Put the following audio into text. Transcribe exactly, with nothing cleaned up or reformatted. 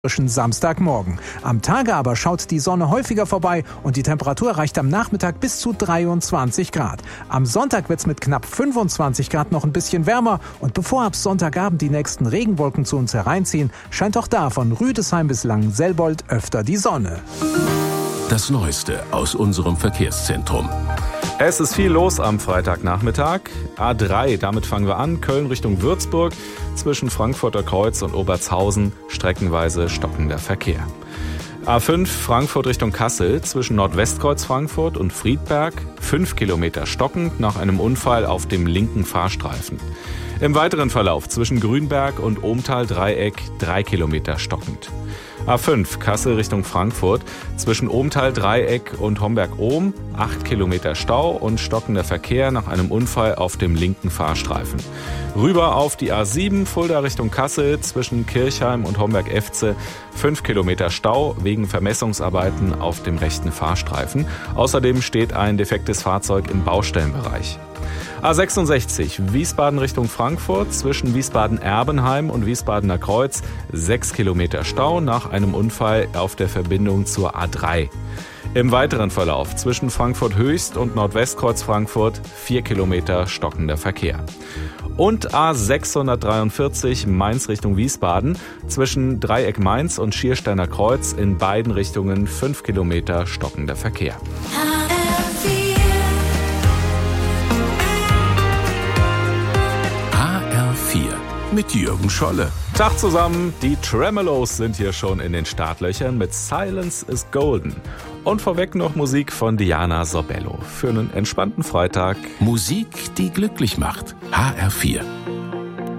Samstagmorgen. Am Tage aber schaut die Sonne häufiger vorbei und die Temperatur reicht am Nachmittag bis zu dreiundzwanzig Grad. Am Sonntag wird's mit knapp fünfundzwanzig Grad noch ein bisschen wärmer und bevor ab Sonntagabend die nächsten Regenwolken zu uns hereinziehen, scheint auch da von Rüdesheim bis Langenselbold öfter die Sonne. Das Neueste aus unserem Verkehrszentrum. Es ist viel los am Freitagnachmittag. A drei, damit fangen wir an. Köln Richtung Würzburg. Zwischen Frankfurter Kreuz und Obertshausen streckenweise stockender Verkehr. A fünf, Frankfurt Richtung Kassel. Zwischen Nordwestkreuz Frankfurt und Friedberg. Fünf Kilometer stockend nach einem Unfall auf dem linken Fahrstreifen. Im weiteren Verlauf zwischen Grünberg und Ohmtal-Dreieck drei Kilometer stockend. A fünf, Kassel Richtung Frankfurt. Zwischen Ohmtal-Dreieck und Homberg-Ohm acht Kilometer Stau und stockender Verkehr nach einem Unfall auf dem linken Fahrstreifen. Rüber auf die A sieben, Fulda Richtung Kassel. Zwischen Kirchheim und Homberg-Efze fünf Kilometer Stau wegen Vermessungsarbeiten auf dem rechten Fahrstreifen. Außerdem steht ein defektes Fahrzeug im Baustellenbereich. A sechsundsechzig, Wiesbaden Richtung Frankfurt, zwischen Wiesbaden-Erbenheim und Wiesbadener Kreuz, sechs Kilometer Stau nach einem Unfall auf der Verbindung zur A drei. Im weiteren Verlauf zwischen Frankfurt Höchst und Nordwestkreuz Frankfurt, vier Kilometer stockender Verkehr. Und A sechshundertdreiundvierzig, Mainz Richtung Wiesbaden, zwischen Dreieck Mainz und Schiersteiner Kreuz in beiden Richtungen fünf Kilometer stockender Verkehr. Mit Jürgen Scholle. Tag zusammen, die Tremeloes sind hier schon in den Startlöchern mit Silence is Golden. Und vorweg noch Musik von Diana Sorbello für einen entspannten Freitag. Musik, die glücklich macht. H R vier.